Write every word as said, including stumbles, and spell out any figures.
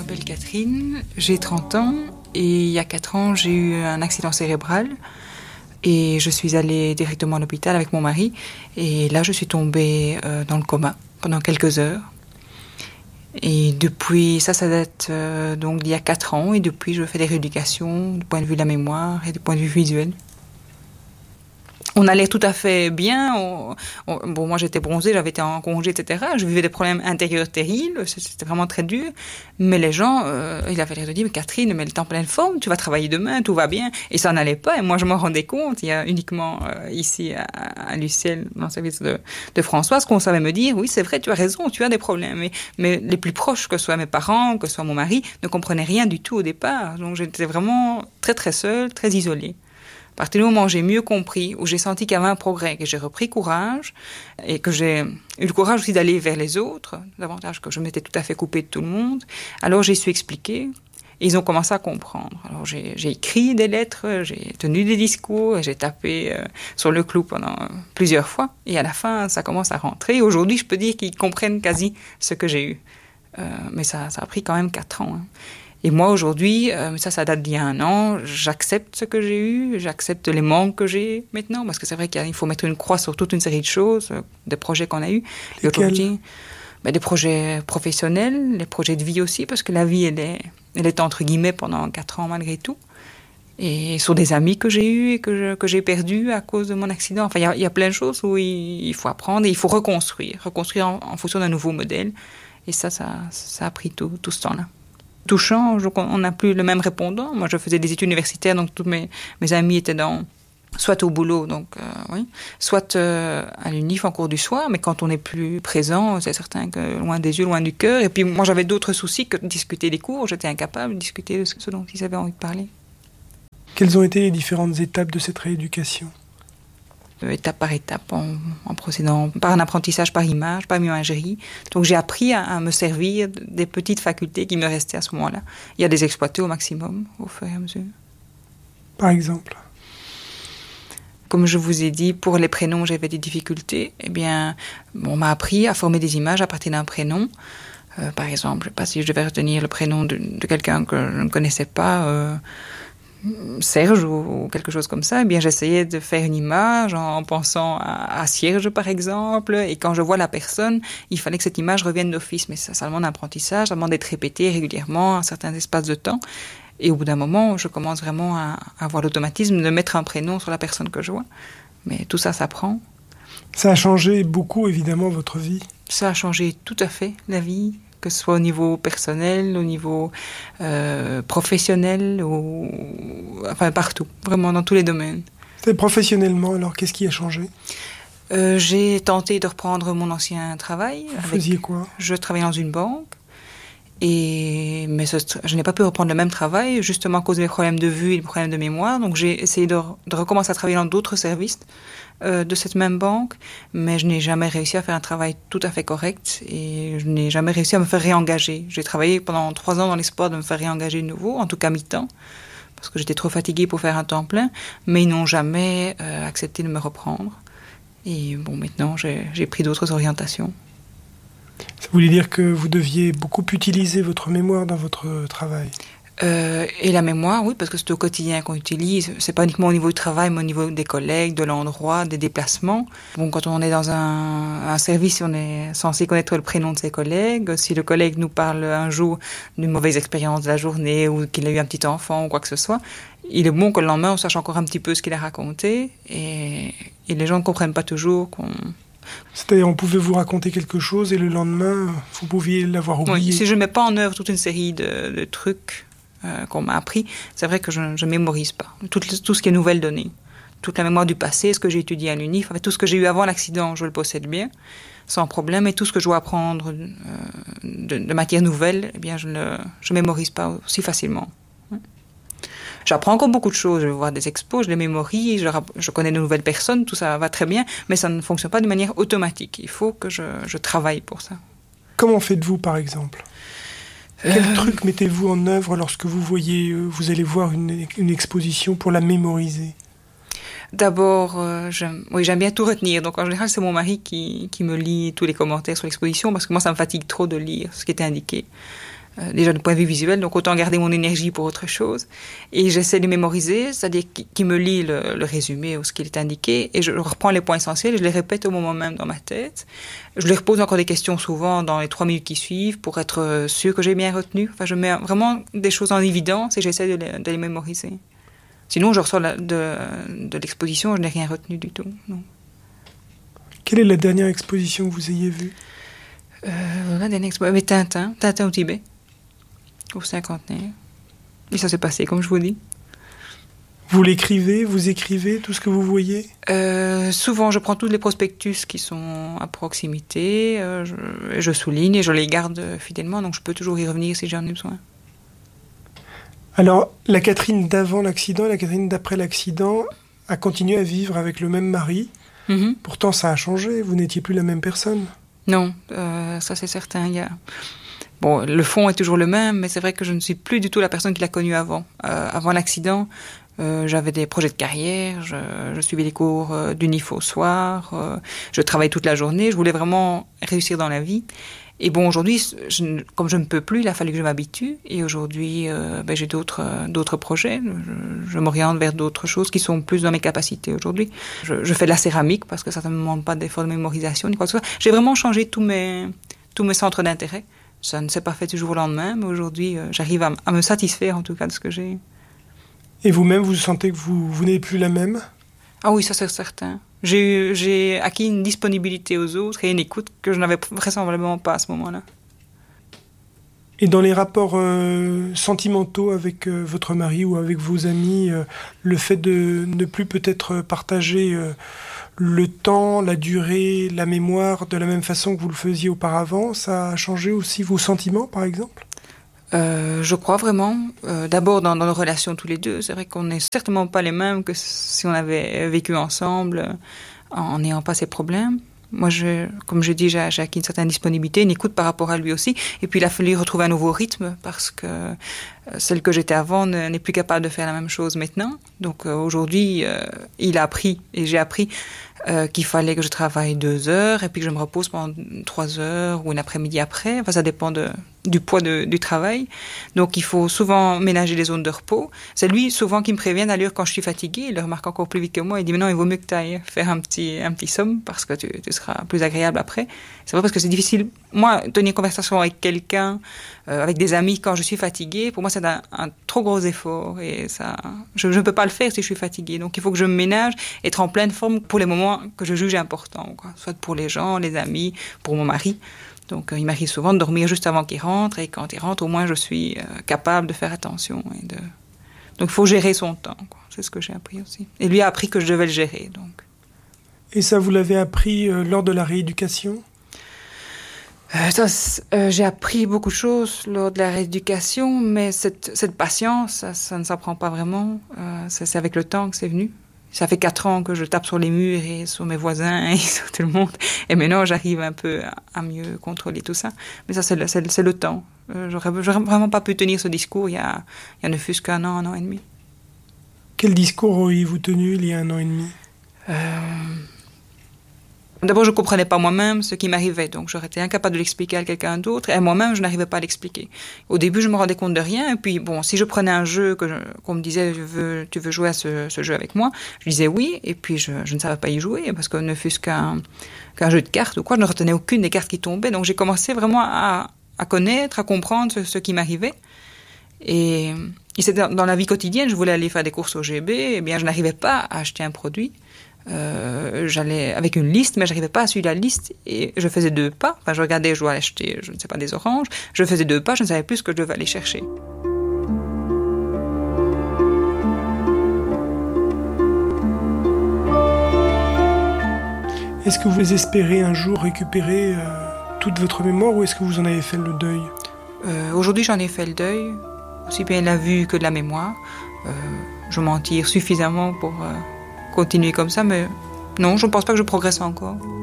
m'appelle Catherine, j'ai trente ans et il y a quatre ans, j'ai eu un accident cérébral et je suis allée directement à l'hôpital avec mon mari et là, je suis tombée euh, dans le coma pendant quelques heures. Et depuis, ça, ça date euh, donc d'il y a quatre ans et depuis, je fais des rééducations du point de vue de la mémoire et du point de vue visuel. On a l'air tout à fait bien. On, on, bon, moi, j'étais bronzée, j'avais été en congé, et cetera. Je vivais des problèmes intérieurs terribles. C'était vraiment très dur. Mais les gens, euh, ils avaient l'air de dire, mais Catherine, mais elle est en pleine forme, tu vas travailler demain, tout va bien. Et ça n'allait pas. Et moi, je m'en rendais compte. Il y a uniquement euh, ici, à, à Luciel, dans le service de, de Françoise, qu'on savait me dire, oui, c'est vrai, tu as raison, tu as des problèmes. Mais, mais les plus proches, que ce soit mes parents, que ce soit mon mari, ne comprenaient rien du tout au départ. Donc, j'étais vraiment très, très seule, très isolée. À partir du moment où j'ai mieux compris, où j'ai senti qu'il y avait un progrès, que j'ai repris courage et que j'ai eu le courage aussi d'aller vers les autres, davantage que je m'étais tout à fait coupée de tout le monde, alors j'ai su expliquer et ils ont commencé à comprendre. Alors j'ai, j'ai écrit des lettres, j'ai tenu des discours et j'ai tapé euh, sur le clou pendant euh, plusieurs fois et à la fin ça commence à rentrer. Aujourd'hui je peux dire qu'ils comprennent quasi ce que j'ai eu. Euh, mais ça, ça a pris quand même quatre ans. Hein. Et moi, aujourd'hui, euh, ça, ça date d'il y a un an, j'accepte ce que j'ai eu, j'accepte les manques que j'ai maintenant, parce que c'est vrai qu'il faut mettre une croix sur toute une série de choses, euh, des projets qu'on a eus. Et aujourd'hui, ben, des projets professionnels, les projets de vie aussi, parce que la vie, elle est, elle est entre guillemets pendant quatre ans malgré tout. Et sur des amis que j'ai eus et que, je, que j'ai perdus à cause de mon accident. Enfin, il y a, y a plein de choses où il, il faut apprendre et il faut reconstruire, reconstruire en, en fonction d'un nouveau modèle. Et ça, ça, ça a pris tout, tout ce temps-là. Tout change, on n'a plus le même répondant. Moi, je faisais des études universitaires, donc tous mes, mes amis étaient dans, soit au boulot, donc, euh, oui, soit euh, à l'unif en cours du soir, mais quand on n'est plus présent, c'est certain que loin des yeux, loin du cœur. Et puis moi, j'avais d'autres soucis que de discuter des cours. J'étais incapable de discuter de ce dont ils avaient envie de parler. Quelles ont été les différentes étapes de cette rééducation ? Étape par étape, en, en procédant par un apprentissage par image, par imagerie. Donc j'ai appris à, à me servir des petites facultés qui me restaient à ce moment-là. Il y a des exploiter au maximum, au fur et à mesure. Par exemple ? Comme je vous ai dit, pour les prénoms, j'avais des difficultés. Eh bien, on m'a appris à former des images à partir d'un prénom. Euh, par exemple, je ne sais pas si je devais retenir le prénom de, de quelqu'un que je ne connaissais pas... Euh, Serge ou quelque chose comme ça, eh bien j'essayais de faire une image en pensant à, à Cierge par exemple, et quand je vois la personne, il fallait que cette image revienne d'office, mais ça, ça demande un apprentissage, ça demande d'être répété régulièrement à certains espaces de temps, et au bout d'un moment, je commence vraiment à, à avoir l'automatisme de mettre un prénom sur la personne que je vois, mais tout ça s'apprend. Ça a changé beaucoup évidemment votre vie ? Ça a changé tout à fait la vie, que ce soit au niveau personnel, au niveau euh, professionnel, ou enfin partout, vraiment dans tous les domaines. C'est professionnellement, alors qu'est-ce qui a changé ? euh, J'ai tenté de reprendre mon ancien travail. Vous avec, faisiez quoi ? Je travaillais dans une banque, et, mais ce, je n'ai pas pu reprendre le même travail, justement à cause des problèmes de vue et des problèmes de mémoire. Donc j'ai essayé de, de recommencer à travailler dans d'autres services euh, de cette même banque, mais je n'ai jamais réussi à faire un travail tout à fait correct et je n'ai jamais réussi à me faire réengager. J'ai travaillé pendant trois ans dans l'espoir de me faire réengager de nouveau, en tout cas mi-temps, parce que j'étais trop fatiguée pour faire un temps plein, mais ils n'ont jamais euh, accepté de me reprendre. Et bon, maintenant, j'ai, j'ai pris d'autres orientations. Ça voulait dire que vous deviez beaucoup utiliser votre mémoire dans votre travail ? Euh, et la mémoire, oui, parce que c'est au quotidien qu'on utilise. C'est pas uniquement au niveau du travail, mais au niveau des collègues, de l'endroit, des déplacements. Bon, quand on est dans un, un service, on est censé connaître le prénom de ses collègues. Si le collègue nous parle un jour d'une mauvaise expérience de la journée ou qu'il a eu un petit enfant ou quoi que ce soit, il est bon que le lendemain, on sache encore un petit peu ce qu'il a raconté. Et, et les gens ne comprennent pas toujours qu'on... C'est-à-dire, on pouvait vous raconter quelque chose et le lendemain, vous pouviez l'avoir oublié. Oui, si je ne mets pas en œuvre toute une série de, de trucs euh, qu'on m'a appris, c'est vrai que je ne mémorise pas. Tout, tout ce qui est nouvelles données, toute la mémoire du passé, ce que j'ai étudié à l'UNIF, tout ce que j'ai eu avant l'accident, je le possède bien, sans problème, et tout ce que je dois apprendre euh, de, de matière nouvelle, eh bien, je ne je mémorise pas aussi facilement. J'apprends encore beaucoup de choses, je vais voir des expos, je les mémorise, je, je connais de nouvelles personnes, tout ça va très bien, mais ça ne fonctionne pas de manière automatique. Il faut que je, je travaille pour ça. Comment faites-vous, par exemple ? euh... Quel truc mettez-vous en œuvre lorsque vous voyez, euh, vous allez voir une, une exposition pour la mémoriser ? D'abord, euh, j'aime, oui, j'aime bien tout retenir. Donc, en général, c'est mon mari qui, qui me lit tous les commentaires sur l'exposition, parce que moi, ça me fatigue trop de lire ce qui était indiqué. euh, déjà du point de vue visuel, donc autant garder mon énergie pour autre chose. Et j'essaie de mémoriser, c'est-à-dire qu'il me lit le, le résumé ou ce qu'il est indiqué, et je reprends les points essentiels et je les répète au moment même dans ma tête. Je lui repose encore des questions souvent dans les trois minutes qui suivent pour être sûr que j'ai bien retenu. Enfin, je mets vraiment des choses en évidence et j'essaie de les, de les mémoriser. Sinon, je ressors de, de, de l'exposition, je n'ai rien retenu du tout. Non. Quelle est la dernière exposition que vous ayez vue? euh, La dernière exposition, mais Tintin, Tintin au Tibet, au cinquantenaire. Et ça s'est passé, comme je vous dis. Vous l'écrivez, vous écrivez tout ce que vous voyez? euh, Souvent, je prends tous les prospectus qui sont à proximité, euh, je, je souligne et je les garde fidèlement, donc je peux toujours y revenir si j'en ai besoin. Alors, la Catherine d'avant l'accident et la Catherine d'après l'accident a continué à vivre avec le même mari. Mm-hmm. Pourtant, ça a changé. Vous n'étiez plus la même personne. Non, euh, ça c'est certain. Il y a... Bon, le fond est toujours le même, mais c'est vrai que je ne suis plus du tout la personne qui l'a connue avant. Euh, avant l'accident, euh, j'avais des projets de carrière, je, je suivais des cours euh, d'U N I F au soir, euh, je travaillais toute la journée, je voulais vraiment réussir dans la vie. Et bon, aujourd'hui, je, comme je ne peux plus, il a fallu que je m'habitue. Et aujourd'hui, euh, ben, j'ai d'autres, euh, d'autres projets. Je, je m'oriente vers d'autres choses qui sont plus dans mes capacités aujourd'hui. Je, je fais de la céramque parce que ça ne me demande pas d'effort de mémorisation ni quoi que ce soit. J'ai vraiment changé tous mes, tous mes centres d'intérêt. Ça ne s'est pas fait du jour au lendemain, mais aujourd'hui, euh, j'arrive à, à me satisfaire en tout cas de ce que j'ai. Et vous-même, vous sentez que vous, vous n'êtes plus la même? Ah oui, ça c'est certain. J'ai, j'ai acquis une disponibilité aux autres et une écoute que je n'avais vraisemblablement pas à ce moment-là. Et dans les rapports euh, sentimentaux avec euh, votre mari ou avec vos amis, euh, le fait de ne plus peut-être partager euh, le temps, la durée, la mémoire de la même façon que vous le faisiez auparavant, ça a changé aussi vos sentiments, par exemple ? Euh, je crois vraiment. Euh, d'abord dans, dans nos relations tous les deux, c'est vrai qu'on n'est certainement pas les mêmes que si on avait vécu ensemble euh, en n'ayant pas ces problèmes. Moi, je, comme je dis, j'ai, j'ai acquis une certaine disponibilité, une écoute par rapport à lui aussi. Et puis il a fallu retrouver un nouveau rythme parce que euh, celle que j'étais avant ne, n'est plus capable de faire la même chose maintenant. Donc euh, aujourd'hui, euh, il a appris et j'ai appris euh, qu'il fallait que je travaille deux heures et puis que je me repose pendant trois heures ou un après-midi après. Enfin, ça dépend de, du poids de, du travail. Donc il faut souvent ménager les zones de repos. C'est lui souvent qui me prévient d'ailleurs quand je suis fatiguée. Il le remarque encore plus vite que moi. Il dit mais non, il vaut mieux que tu ailles faire un petit, un petit somme parce que tu, tu seras plus agréable après. C'est vrai parce que c'est difficile. Moi, tenir une conversation avec quelqu'un, euh, avec des amis quand je suis fatiguée, pour moi c'est un, un trop gros effort et ça, je ne peux pas le faire si je suis fatiguée. Donc il faut que je me ménage, être en pleine forme pour les moments que je juge importants, quoi. Soit pour les gens, les amis, pour mon mari. Donc, euh, il m'arrive souvent de dormir juste avant qu'il rentre, et quand il rentre, au moins, je suis euh, capable de faire attention. Et de... Donc, il faut gérer son temps, quoi. C'est ce que j'ai appris aussi. Et lui a appris que je devais le gérer, donc. Et ça, vous l'avez appris euh, lors de la rééducation ? euh, ça, euh, J'ai appris beaucoup de choses lors de la rééducation, mais cette, cette patience, ça, ça ne s'apprend pas vraiment. Euh, c'est, c'est avec le temps que c'est venu. Ça fait quatre ans que je tape sur les murs et sur mes voisins et sur tout le monde. Et maintenant, j'arrive un peu à mieux contrôler tout ça. Mais ça, c'est le, c'est, c'est le temps. Euh, j'aurais, j'aurais vraiment pas pu tenir ce discours il y a, il y a ne fût-ce qu'un an, un an et demi. Quel discours auriez-vous tenu il y a un an et demi ? euh... D'abord, je ne comprenais pas moi-même ce qui m'arrivait, donc j'aurais été incapable de l'expliquer à quelqu'un d'autre, et moi-même, je n'arrivais pas à l'expliquer. Au début, je me rendais compte de rien, et puis, bon, si je prenais un jeu, que je, qu'on me disait, je veux, tu veux jouer à ce, ce jeu avec moi, je disais oui, et puis je, je ne savais pas y jouer, parce que ne fût-ce qu'un, qu'un jeu de cartes ou quoi, je ne retenais aucune des cartes qui tombaient, donc j'ai commencé vraiment à, à connaître, à comprendre ce, ce qui m'arrivait. Et, et c'était dans, dans la vie quotidienne, je voulais aller faire des courses au G B, et bien, je n'arrivais pas à acheter un produit. Euh, j'allais avec une liste, mais je n'arrivais pas à suivre la liste et je faisais deux pas. Enfin, je regardais, je dois acheter, je ne sais pas, des oranges. Je faisais deux pas, je ne savais plus ce que je devais aller chercher. Est-ce que vous espérez un jour récupérer euh, toute votre mémoire ou est-ce que vous en avez fait le deuil ? euh, Aujourd'hui, j'en ai fait le deuil, aussi bien de la vue que de la mémoire. Euh, je m'en tire suffisamment pour... Euh, continuer comme ça, mais non, je ne pense pas que je progresse encore.